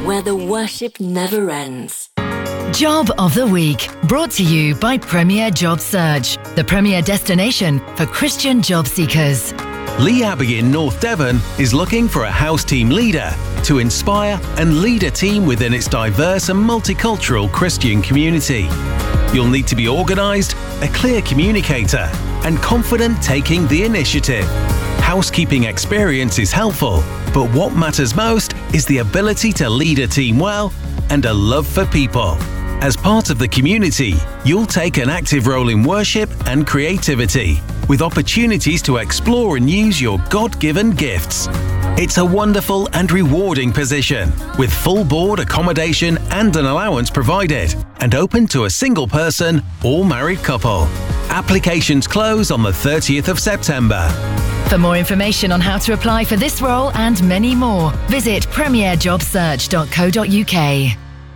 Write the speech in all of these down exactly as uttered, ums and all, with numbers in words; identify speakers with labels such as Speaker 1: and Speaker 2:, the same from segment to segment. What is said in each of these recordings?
Speaker 1: where the worship never ends.
Speaker 2: Job of the Week, brought to you by Premier Job Search, the premier destination for Christian job seekers.
Speaker 3: Lee Abbey in North Devon is looking for a house team leader to inspire and lead a team within its diverse and multicultural Christian community. You'll need to be organised, a clear communicator, and confident taking the initiative. Housekeeping experience is helpful, but what matters most is the ability to lead a team well and a love for people. As part of the community, you'll take an active role in worship and creativity, with opportunities to explore and use your God-given gifts. It's a wonderful and rewarding position, with full board accommodation and an allowance provided, and open to a single person or married couple. Applications close on the thirtieth of September.
Speaker 2: For more information on how to apply for this role and many more, visit premier job search dot co dot uk.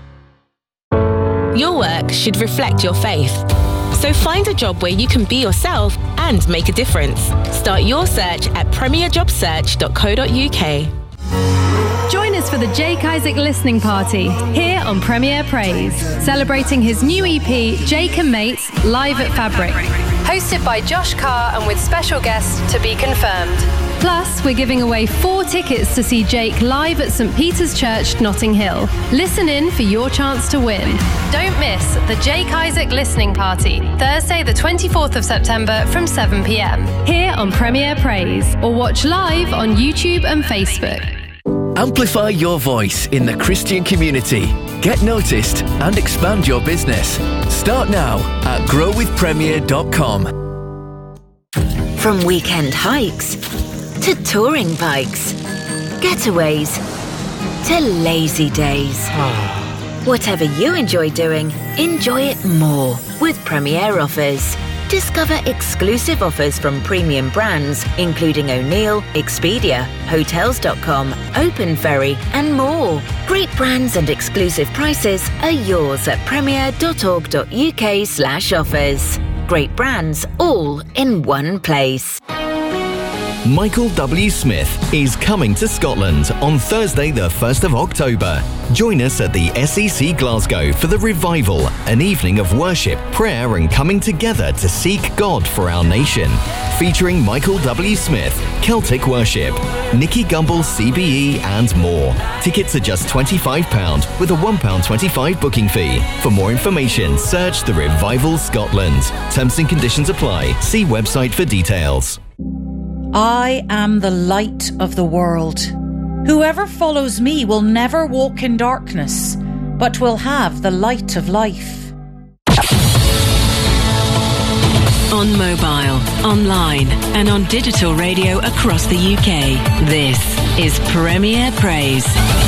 Speaker 4: Your work should reflect your faith. So find a job where you can be yourself and make a difference. Start your search at premier job search dot co dot uk.
Speaker 5: Join us for the Jake Isaac listening party here on Premier Praise, celebrating his new E P, Jake and Mates, live at Fabric. Hosted by Josh Carr and with special guests to be confirmed. Plus, we're giving away four tickets to see Jake live at St Peter's Church, Notting Hill. Listen in for your chance to win. Don't miss the Jake Isaac listening party, Thursday the twenty-fourth of September from seven p m, here on Premier Praise, or watch live on YouTube and Facebook.
Speaker 6: Amplify your voice in the Christian community. Get noticed and expand your business. Start now at grow with premier dot com.
Speaker 7: From weekend hikes to touring bikes, getaways to lazy days. Whatever you enjoy doing, enjoy it more with Premier Offers. Discover exclusive offers from premium brands, including O'Neill, Expedia, Hotels dot com, Open Ferry, and more. Great brands and exclusive prices are yours at premier dot org dot uk slash offers. Great brands all in one place.
Speaker 6: Michael W. Smith is coming to Scotland on Thursday the first of October. Join us at the S E C Glasgow for the Revival, an evening of worship, prayer and coming together to seek God for our nation. Featuring Michael W. Smith, Celtic Worship, Nicky Gumbel C B E and more. Tickets are just twenty-five pounds with a one pound twenty-five booking fee. For more information, search The Revival Scotland. Terms and conditions apply. See website for details.
Speaker 8: I am the light of the world. Whoever follows me will never walk in darkness, but will have the light of life.
Speaker 1: On mobile, online, and on digital radio across the U K, this is Premier Praise.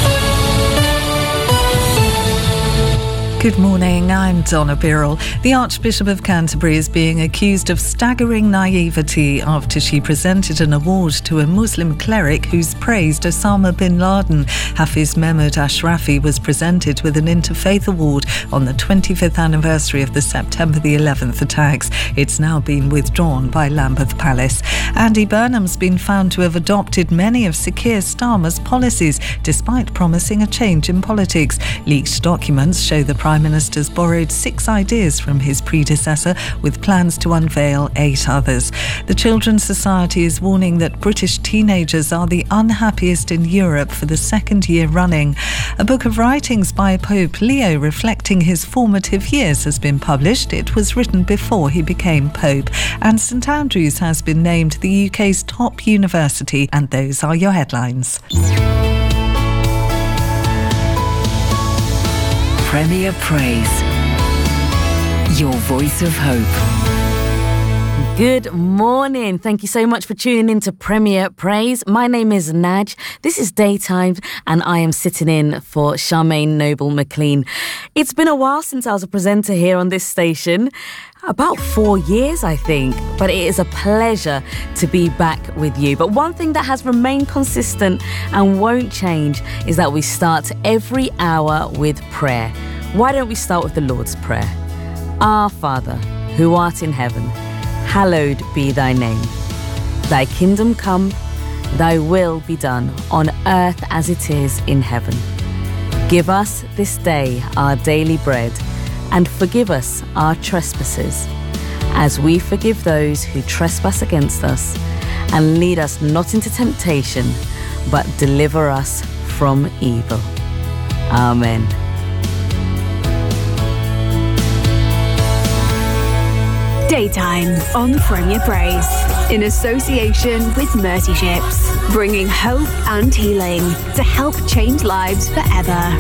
Speaker 9: Good morning, I'm Donna Birrell. The Archbishop of Canterbury is being accused of staggering naivety after she presented an award to a Muslim cleric who's praised Osama bin Laden. Hafiz Mehmood Ashrafi was presented with an interfaith award on the twenty-fifth anniversary of the September the eleventh attacks. It's now been withdrawn by Lambeth Palace. Andy Burnham's been found to have adopted many of Sir Keir Starmer's policies, despite promising a change in politics. Leaked documents show the Prime Minister's borrowed six ideas from his predecessor, with plans to unveil eight others. The Children's Society is warning that British teenagers are the unhappiest in Europe for the second year running. A book of writings by Pope Leo reflecting his formative years has been published. It was written before he became Pope. And St Andrews has been named the U K's top university. And those are your headlines.
Speaker 1: Premier Praise, your voice of hope.
Speaker 10: Good morning. Thank you so much for tuning in to Premier Praise. My name is Naj. This is Daytime and I am sitting in for Charmaine Noble McLean. It's been a while since I was a presenter here on this station. About four years, I think. But it is a pleasure to be back with you. But one thing that has remained consistent and won't change is that we start every hour with prayer. Why don't we start with the Lord's Prayer? Our Father, who art in heaven, hallowed be thy name. Thy kingdom come, thy will be done on earth as it is in heaven. Give us this day our daily bread, and forgive us our trespasses, as we forgive those who trespass against us. And lead us not into temptation, but deliver us from evil. Amen.
Speaker 11: Daytime on Premier Praise, in association with Mercy Ships, bringing hope and healing to help change lives forever.